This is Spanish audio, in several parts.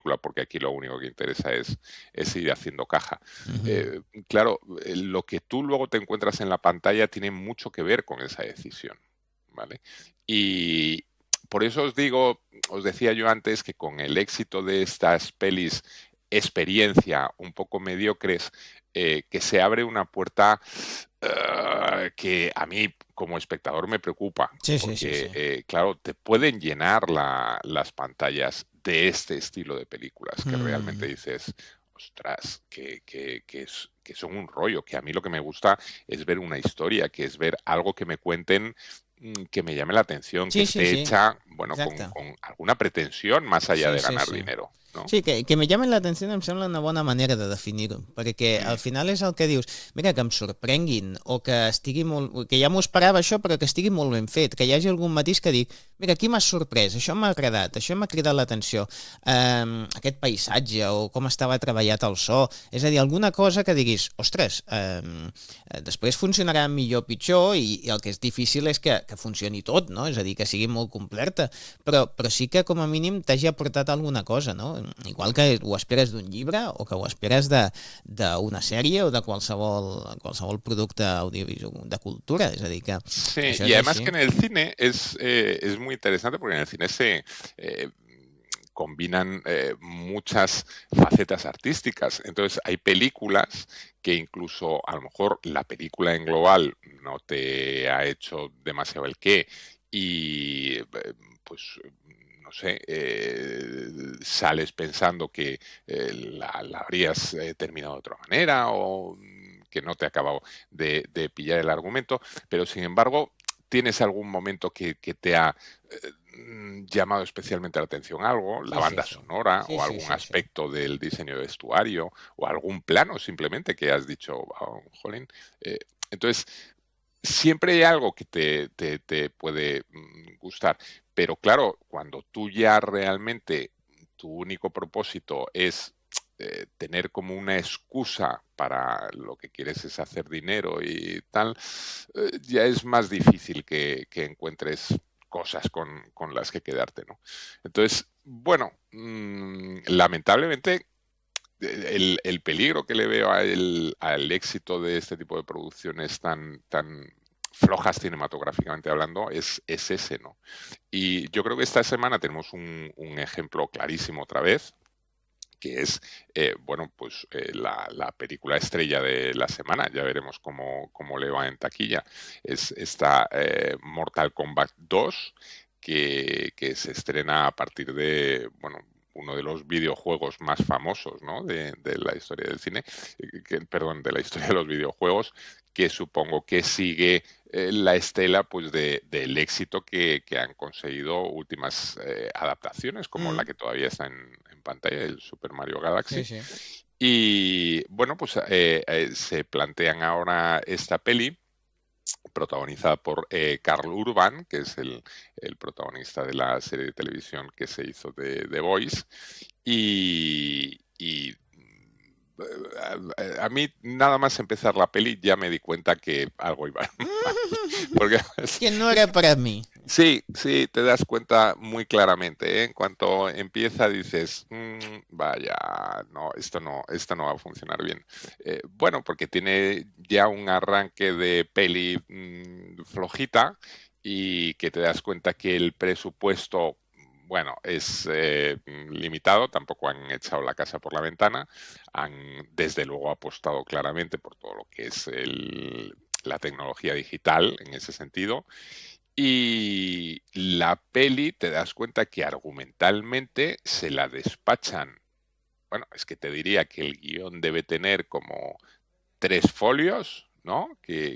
porque aquí lo único que interesa es ir haciendo caja. Ujú. Eh, claro, lo que tú luego te encuentras en la pantalla tiene mucho que ver con esa decisión, ¿vale? Y por eso os decía yo antes que con el éxito de estas pelis experiencia un poco mediocres, que se abre una puerta que a mí como espectador me preocupa, Sí, sí, sí, porque sí. claro, te pueden llenar las pantallas de este estilo de películas que realmente Mm. dices, ostras, que son un rollo, que a mí lo que me gusta es ver una historia, que es ver algo que me cuenten, que me llame la atención, que Sí, sí, esté sí. hecha, bueno, Exacte. con alguna pretensión más allá Sí, de sí, ganar sí. dinero, ¿no? Sí, que me llamen l'atenció em sembla una bona manera de definir-ho, perquè al Mm, final és el que dius, mira, que em sorprenguin, o que estigui molt... que ja m'ho esperava això, però que estigui molt ben fet, que hi hagi algun matís que dic, mira, aquí m'ha sorprès, això m'ha agradat, això m'ha cridat l'atenció, aquest paisatge, o com estava treballat el so, és a dir, alguna cosa que diguis, ostres, després funcionarà millor o pitjor, i el que és difícil és que funcioni tot, no? És a dir, que sigui molt completa, però sí que com a mínim t'hagi aportat alguna cosa, no? Igual que ho esperes d'un llibre o que ho esperes d'una sèrie o de qualsevol producte audiovisual de cultura, és a dir, que sí, això y és además que així. en el cine es muy interesante porque en el cine se combinan muchas facetas artísticas. Entonces hay películas que incluso a lo mejor la película en global no te ha hecho demasiado el qué y pues no sé, sales pensando que la habrías terminado de otra manera o que no te ha acabado de pillar el argumento, pero sin embargo tienes algún momento que te ha llamado especialmente la atención algo, la Sí, sí, banda sí. sonora Sí, o sí, algún sí, sí. aspecto del diseño de vestuario o algún plano simplemente que has dicho, "Wow, jolín". Eh, entonces, siempre hay algo que te puede gustar, pero claro, cuando tú ya realmente tu único propósito es tener como una excusa para lo que quieres es hacer dinero y tal, ya es más difícil que encuentres cosas con las que quedarte, ¿no? Entonces, bueno, lamentablemente el peligro que le veo al éxito de este tipo de producciones tan flojas cinematográficamente hablando es ese, ¿no? Y yo creo que esta semana tenemos un ejemplo clarísimo otra vez, que es, bueno, pues la película estrella de la semana, ya veremos cómo le va en taquilla, es esta Mortal Kombat 2, que se estrena a partir de, bueno, uno de los videojuegos más famosos, ¿no? de la historia del cine, perdón, de la historia de los videojuegos, que supongo que sigue la estela pues del éxito que han conseguido últimas adaptaciones, como la Mm, que todavía está en pantalla, el Super Mario sí, Galaxy. sí. Y bueno, pues se plantean ahora esta peli protagonizada por Karl Urban, que es el protagonista de la serie de televisión que se hizo de The Voice. Y a mí nada más empezar la peli ya me di cuenta que algo iba mal. Porque Que no era para mí. sí, sí, te das cuenta muy claramente, ¿eh? En cuanto empieza dices, vaya, no, esto no va a funcionar bien. Bueno, porque tiene ya un arranque de peli flojita y que te das cuenta que el presupuesto, bueno, es limitado, tampoco han echado la casa por la ventana, han desde luego apostado claramente por todo lo que es la tecnología digital en ese sentido y la peli te das cuenta que argumentalmente se la despachan. Bueno, es que te diría que el guión debe tener como 3 folios, ¿no?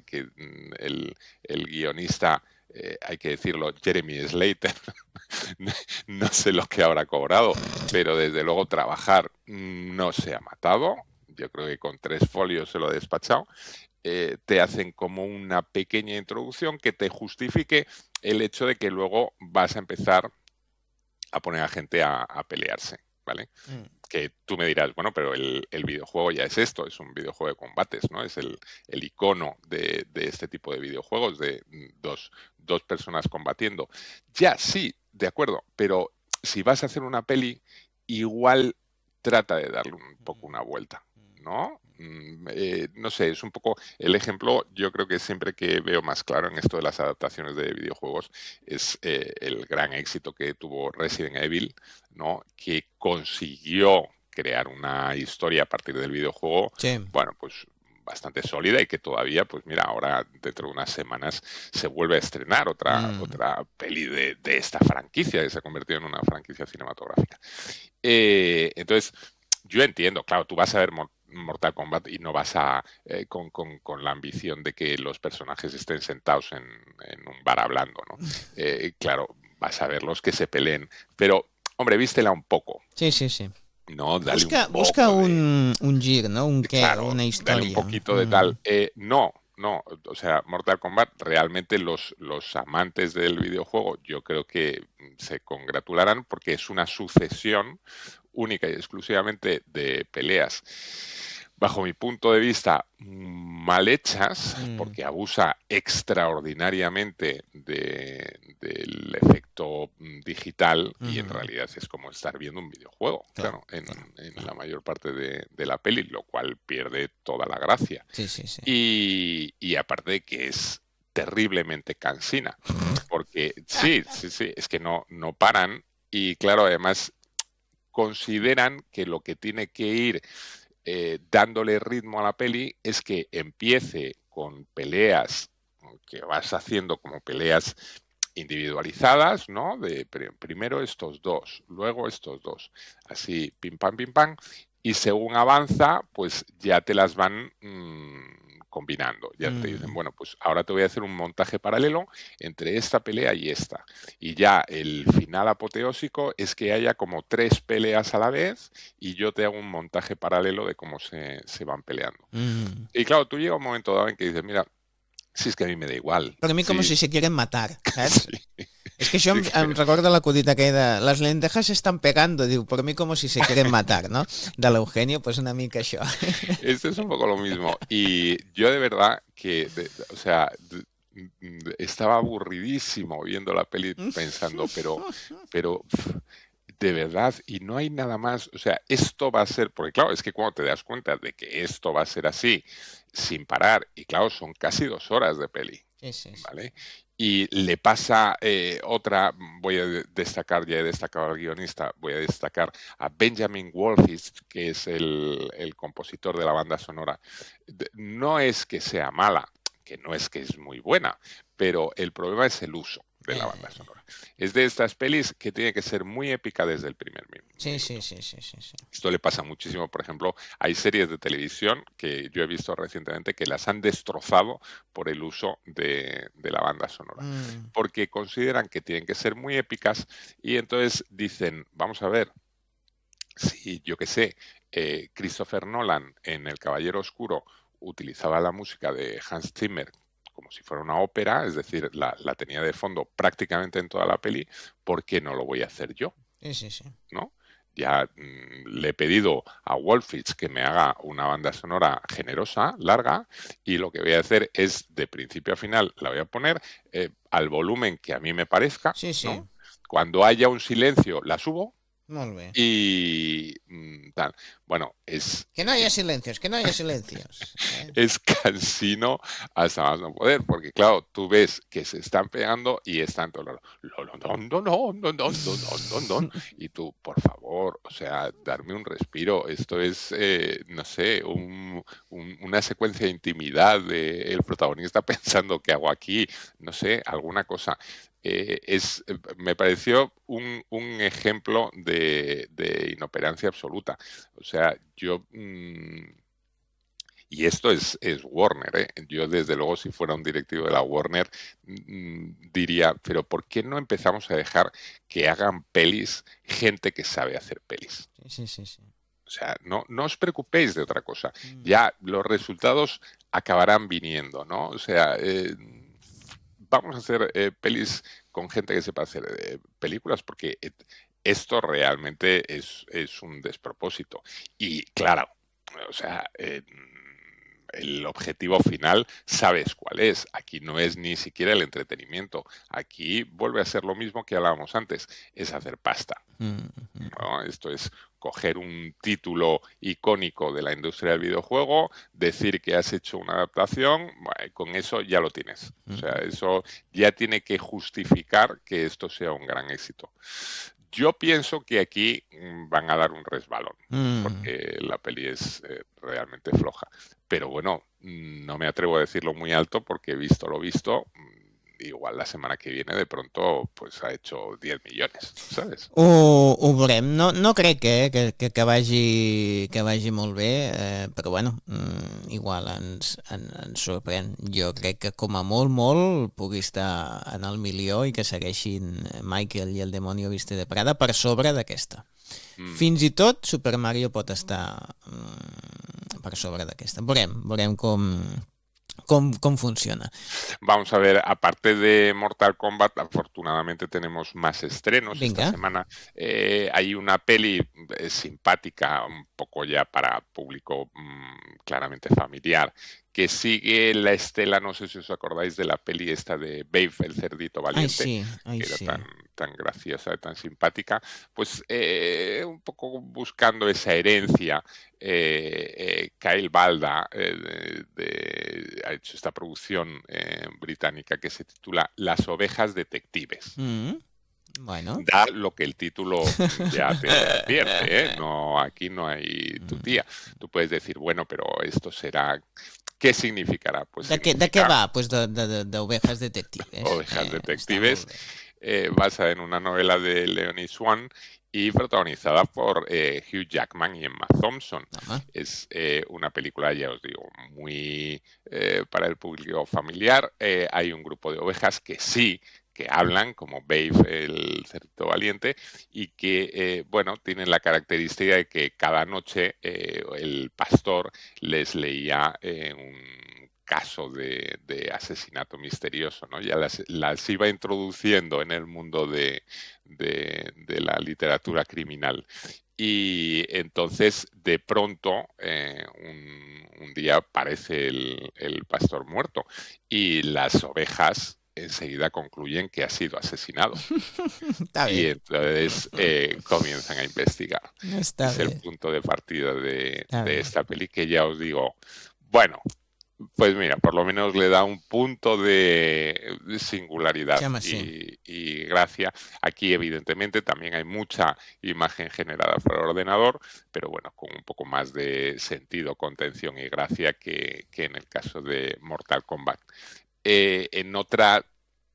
El guionista, hay que decirlo, Jeremy Slater, no sé lo que habrá cobrado, pero desde luego trabajar no se ha matado. Yo creo que con 3 folios se lo ha despachado. Te hacen como una pequeña introducción que te justifique el hecho de que luego vas a empezar a poner a gente a pelearse, ¿vale? Mm. Que tú me dirás, bueno, pero el videojuego ya es esto, es un videojuego de combates, ¿no? Es el icono de este tipo de videojuegos, de dos personas combatiendo. Ya, sí, de acuerdo, pero si vas a hacer una peli igual trata de darle un poco una vuelta, ¿no? No sé, es un poco el ejemplo, yo creo que siempre que veo más claro en esto de las adaptaciones de videojuegos es el gran éxito que tuvo Resident Evil, ¿no? Que consiguió crear una historia a partir del videojuego, Sí. bueno, pues bastante sólida y que todavía, pues mira, ahora dentro de unas semanas se vuelve a estrenar otra peli de esta franquicia que se ha convertido en una franquicia cinematográfica. Entonces, yo entiendo, claro, tú vas a ver Mortal Kombat y no vas a con la ambición de que los personajes estén sentados en un bar hablando, ¿no? Claro, vas a verlos que se peleen, pero, hombre, vístela un poco, Sí, sí, sí. ¿no? Dale un Busca poco de, un gir, ¿no? Un qué, claro, una dale un historia. poquito de tal. No, no, o sea, Mortal Kombat, realmente los amantes del videojuego yo creo que se congratularán porque es una sucesión única y exclusivamente de peleas, bajo mi punto de vista, mal hechas, Mm, porque abusa extraordinariamente del efecto digital y en ujú. realidad es como estar viendo un videojuego, Claro, claro, en, claro, en la claro. mayor parte de la peli, lo cual pierde toda la gracia. Sí, sí, sí. Y aparte de que es terriblemente cansina, porque sí, sí, sí, es que no paran y claro, además consideran que lo que tiene que ir dándole ritmo a la peli es que empiece con peleas que vas haciendo como peleas individualizadas, ¿no? De primero estos dos, luego estos dos, así pim pam, y según avanza, pues ya te las van combinando. Ya te dicen, Mm, bueno, pues ahora te voy a hacer un montaje paralelo entre esta pelea y esta. Y ya el final apoteósico es que haya como 3 peleas a la vez y yo te hago un montaje paralelo de cómo se van peleando. mm. Y claro, tú llega un momento dado en que dices, mira, si es que a mí me da igual, Per mi com si si se quieren matar, saps? sí, És que això sí em que recorda l'acudit aquell de les lentejas se están pegando, diu, por mí como si se quieren matar, no? De l'Eugenio, pues una mica això. este es un poco lo mismo. Y yo de verdad que, o sea, estaba aburridísimo viendo la peli pensando, pero de verdad, y no hay nada más, o sea, esto va a ser, porque claro, es que cuando te das cuenta de que esto va a ser así, sin parar, y claro, son casi 2 horas de peli, Sí, sí, sí. ¿vale? Y le pasa otra, voy a destacar, ya he destacado al guionista, voy a destacar a Benjamin Wolfich, que es el compositor de la banda sonora. No es que sea mala, que no es que es muy buena, pero el problema es el uso de la banda Eh, sonora. Es de estas pelis que tiene que ser muy épica desde el primer sí, sí, minuto. sí, sí, sí, sí. Esto le pasa muchísimo, por ejemplo, hay series de televisión que yo he visto recientemente que las han destrozado por el uso de la banda sonora, Mm, porque consideran que tienen que ser muy épicas y entonces dicen, vamos a ver, si yo qué sé, Christopher Nolan en El Caballero Oscuro utilizaba la música de Hans Zimmer como si fuera una ópera, es decir, la tenía de fondo prácticamente en toda la peli, ¿por qué no lo voy a hacer yo? sí, sí, sí. ¿No? Ya le he pedido a Wolfich que me haga una banda sonora generosa, larga, y lo que voy a hacer es, de principio a final, la voy a poner al volumen que a mí me parezca, Sí, sí. ¿no? Cuando haya un silencio, la subo Molt bé. y tal. Bueno, Que no haya silencios, que no haya silencios. es cansino hasta más no poder, porque claro, tú ves que se están pegando y están todo y tú, por favor, o sea, darme un respiro. Esto es, no sé, una secuencia de intimidad de el protagonista pensando qué hago aquí, no sé, alguna cosa. Me pareció un ejemplo de inoperancia absoluta. O sea, yo y esto es Warner, ¿eh? Yo, desde luego, si fuera un directivo de la Warner, diría, pero ¿por qué no empezamos a dejar que hagan pelis gente que sabe hacer pelis? Sí, sí, sí, sí. O sea, no os preocupéis de otra cosa. Mm. Ya los resultados acabarán viniendo, ¿no? O sea, vamos a hacer pelis con gente que sepa hacer películas porque esto realmente es un despropósito. Y claro, o sea, el objetivo final sabes cuál es. Aquí no es ni siquiera el entretenimiento. Aquí vuelve a ser lo mismo que hablábamos antes, es hacer pasta. ¿No? Esto es coger un título icónico de la industria del videojuego, decir que has hecho una adaptación, bueno, con eso ya lo tienes. O sea, eso ya tiene que justificar que esto sea un gran éxito. Yo pienso que aquí van a dar un resbalón, porque la peli es realmente floja. Pero bueno, no me atrevo a decirlo muy alto porque he visto lo visto. Igual la semana que viene de pronto pues ha hecho 10 millones, ¿sabes? Ho veurem. No crec que vagi molt bé, però bueno, igual ens sorprèn. Jo crec que com a molt pugui estar en el milió i que segueixin Michael i el demonio viste de Prada per sobre d'aquesta. Fins i tot Super Mario pot estar per sobre d'aquesta. Veurem com funciona. Vamos a ver, aparte de Mortal Kombat, afortunadamente tenemos más estrenos. Venga. Esta semana hay una peli simpática, un poco ya para público claramente familiar, que sigue la estela, no sé si os acordáis de la peli esta de Babe, el cerdito valiente, que era tan graciosa, tan simpática, pues un poco buscando esa herencia. Kyle Balda ha hecho esta producción británica que se titula Las ovejas detectives. Bueno. Da lo que el título ya te advierte, ¿eh? No, aquí no hay tu tía. Tú puedes decir, bueno, pero esto será... ¿Qué significará? Pues de què va? Pues d'ovejas detectives. Ovejas detectives, basada en una novela de Leonie Swan y protagonizada por Hugh Jackman y Emma Thompson. Es una película, ya os digo, muy para el público familiar. Hay un grupo de ovejas que hablan, como Babe, el cerdito valiente, y que, bueno, tienen la característica de que cada noche el pastor les leía un caso de asesinato misterioso, ¿no? Ya las iba introduciendo en el mundo de la literatura criminal. Y entonces, de pronto, un día aparece el pastor muerto y las ovejas enseguida concluyen que ha sido asesinado. Y entonces comienzan a investigar. Es el punto de partida de esta peli, que ya os digo, bueno, pues mira, por lo menos le da un punto de singularidad y gracia. Aquí, evidentemente, también hay mucha imagen generada por el ordenador, pero bueno, con un poco más de sentido, contención y gracia que en el caso de Mortal Kombat. En otra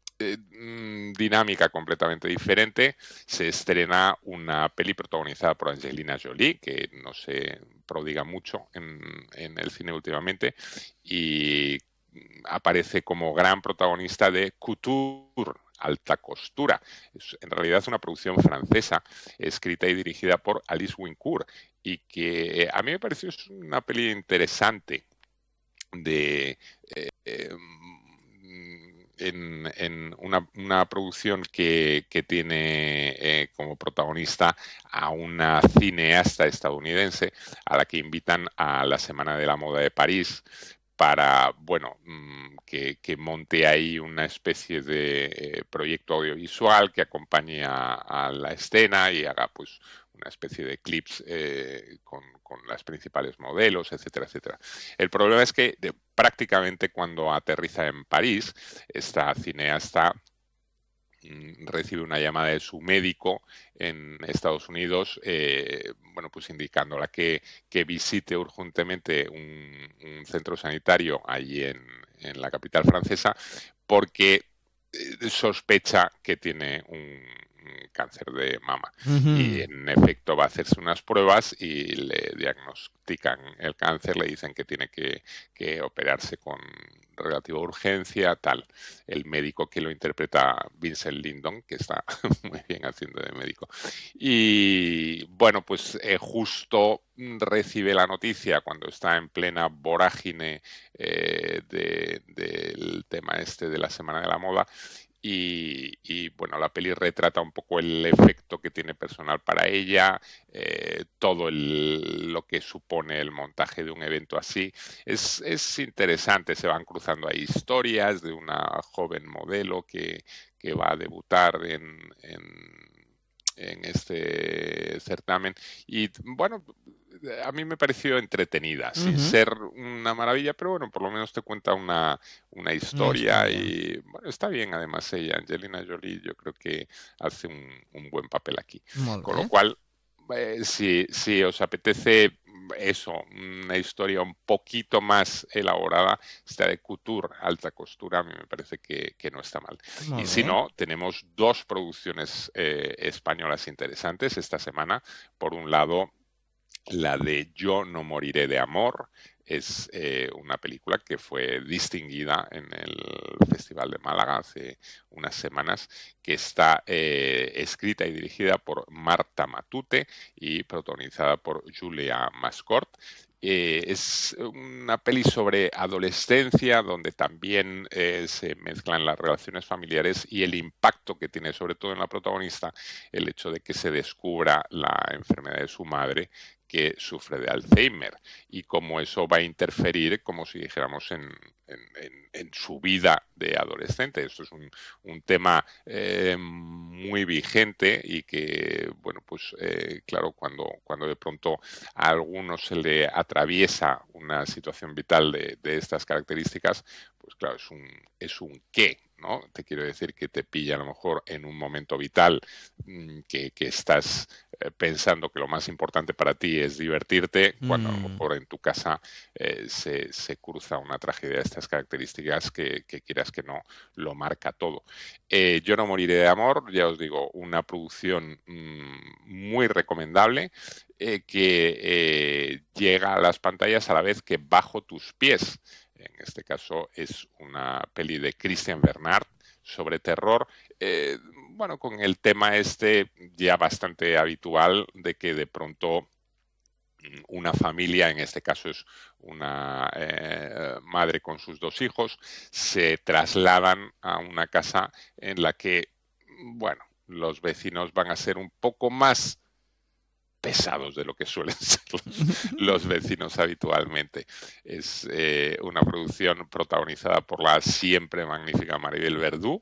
dinámica completamente diferente, se estrena una peli protagonizada por Angelina Jolie, que no se prodiga mucho en el cine últimamente, y aparece como gran protagonista de Couture, alta costura. En realidad es una producción francesa, escrita y dirigida por Alice Wincourt, y que a mí me pareció una peli interesante de... en una producción que tiene como protagonista a una cineasta estadounidense a la que invitan a la Semana de la Moda de París para, bueno, que monte ahí una especie de proyecto audiovisual que acompañe a la escena y haga pues una especie de clips con las principales modelos, etcétera, etcétera. El problema es que prácticamente cuando aterriza en París, esta cineasta recibe una llamada de su médico en Estados Unidos, bueno, pues indicándola que visite urgentemente un centro sanitario allí en la capital francesa porque sospecha que tiene un cáncer de mama. Y en efecto va a hacerse unas pruebas y le diagnostican el cáncer, le dicen que tiene que operarse con relativa urgencia, tal. El médico que lo interpreta, Vincent Lindon, que está muy bien haciendo de médico. Y bueno, pues justo recibe la noticia cuando está en plena vorágine del tema este de la Semana de la Moda y, bueno, la peli retrata un poco el efecto que tiene personal para ella, todo lo que supone el montaje de un evento así. Es interesante, se van cruzando ahí historias de una joven modelo que va a debutar en este certamen. Y bueno, a mí me pareció entretenida, sin Ujú. ser una maravilla, pero bueno, por lo menos te cuenta una Una historia història. y bueno, está bien además ella, Angelina Jolie, yo creo que hace un buen papel aquí. Molt Con lo bé. cual, si os apetece eso, una historia un poquito más elaborada, esta de couture, alta costura, a mí me parece que no está mal. Y Molt si bé. no, tenemos dos producciones españolas interesantes esta semana. Por un lado, la de Yo no moriré de amor es una película que fue distinguida en el Festival de Málaga hace unas semanas, que está escrita y dirigida por Marta Matute y protagonizada por Julia Mascort. Es una peli sobre adolescencia donde también se mezclan las relaciones familiares y el impacto que tiene sobre todo en la protagonista el hecho de que se descubra la enfermedad de su madre, que sufre de Alzheimer, y cómo eso va a interferir, como si dijéramos, en su vida de adolescente. Esto es un tema muy vigente y que, bueno, pues claro, cuando de pronto a alguno se le atraviesa una situación vital de estas características, pues claro, es un qué, ¿no? Te quiero decir que te pilla a lo mejor en un momento vital, que estás pensando que lo más importante para ti es divertirte, cuando a lo Mm. mejor en tu casa se cruza una tragedia de estas características que quieras que no, lo marca todo. Yo no moriré de amor, ya os digo, una producción muy recomendable, que llega a las pantallas a la vez que Bajo tus pies. En este caso es una peli de Christian Bernard sobre terror. Bueno, con el tema este ya bastante habitual de que de pronto una familia, en este caso es una madre con sus dos hijos, se trasladan a una casa en la que, bueno, los vecinos van a ser un poco más pesados de lo que suelen ser los vecinos habitualmente. Es una producción protagonizada por la siempre magnífica Maribel Verdú,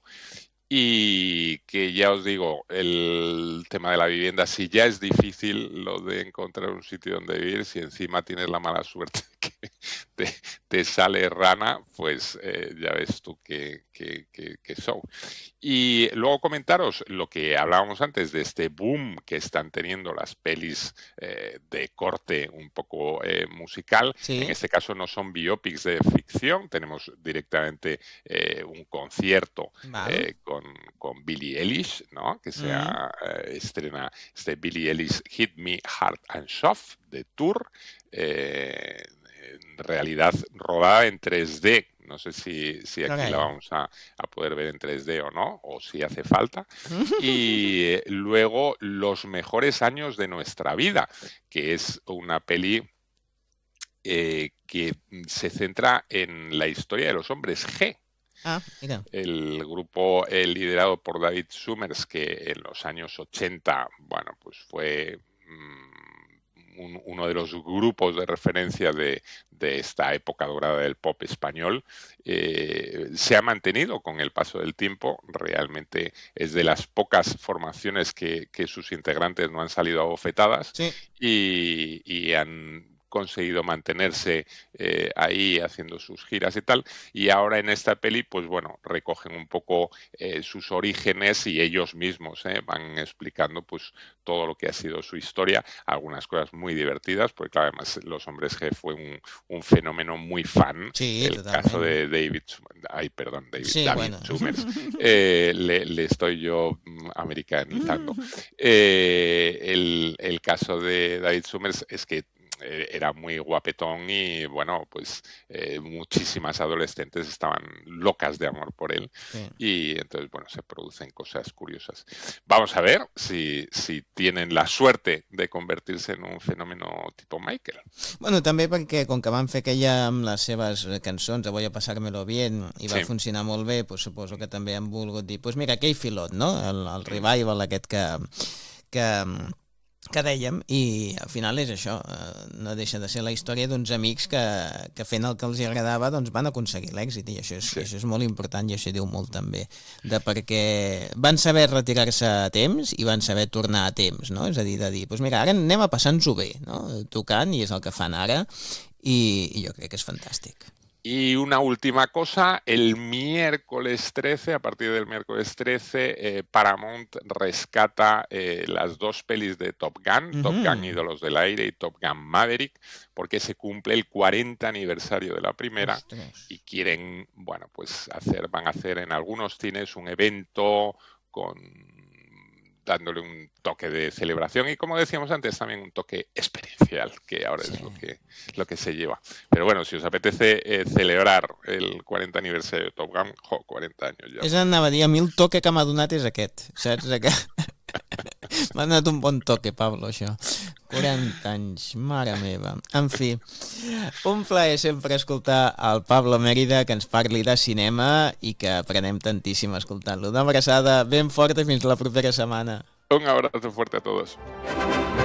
y que ya os digo, el tema de la vivienda, si ya es difícil lo de encontrar un sitio donde vivir, si encima tienes la mala suerte que te, te sale rana, pues ya ves tú que son. Y luego comentaros lo que hablábamos antes de este boom que están teniendo las pelis de corte un poco musical. En Sí, este caso no son biopics de ficción, tenemos directamente un concierto val. con Billie Eilish, ¿no? Que se Mm. estrena este Billie Eilish Hit Me Hard and Soft de Tour, en realidad rodada en 3D. No sé si aquí la Carai. vamos a poder ver en 3D o no, o si hace falta. Y luego Los mejores años de nuestra vida, que es una peli que se centra en la historia de los hombres G. Ah, mira. El grupo liderado por David Summers, que en los años 80, bueno, pues fue uno de los grupos de referencia de esta época dorada del pop español, se ha mantenido con el paso del tiempo. Realmente es de las pocas formaciones que sus integrantes no han salido abofetadas, Sí. y han conseguido mantenerse ahí haciendo sus giras y tal, y ahora en esta peli pues bueno, recogen un poco sus orígenes y ellos mismos van explicando pues todo lo que ha sido su historia, algunas cosas muy divertidas, porque claro, además Los Hombres G fue un fenómeno muy fan. Sí, El caso totalment. de Sí, David bueno. Summers, le estoy yo americanizando. El caso de David Summers es que era muy guapetón y, bueno, pues muchísimas adolescentes estaban locas de amor por él. Sí. Y entonces, bueno, se producen cosas curiosas. Vamos a ver si tienen la suerte de convertirse en un fenómeno tipo Michael. Bueno, també perquè com que van fer aquella amb les seves cançons, Voy a pasármelo bien, i va funcionar molt bé, pues suposo que també han volgut dir, pues mira, aquell filot, no? El revival aquest que dèiem, i al final és això, no deixa de ser la història d'uns amics que fent el que els agradava doncs van aconseguir l'èxit, i això és molt important, i això diu molt també de perquè van saber retirar-se a temps i van saber tornar a temps, no? És a dir, de dir, doncs mira, ara anem a passar-nos-ho bé, no? Tocant, i és el que fan ara, i jo crec que és fantàstic. Y una última cosa, el miércoles 13, a partir del miércoles 13, Paramount rescata las dos pelis de Top Gun, Top Gun Ídolos del Aire y Top Gun Maverick, porque se cumple el 40 aniversario de la primera. ¡Ostras! Y quieren, bueno, pues van a hacer en algunos cines un evento dándole un toque de celebración y, como decíamos antes, también un toque experiencial, que ahora es lo que se lleva. Pero bueno, si os apetece celebrar el 40 aniversario de Top Gun, 40 anys ja. És anava a dir, a mi el toque que m'ha donat és aquest, saps? M'ha donat un bon toque, Pablo, això. 40 anys, mare meva. En fi, un plaer sempre escoltar el Pablo Mérida, que ens parli de cinema i que aprenem tantíssim escoltant-lo. Una abraçada ben forta fins la propera setmana. Un abrazo fuerte a todos.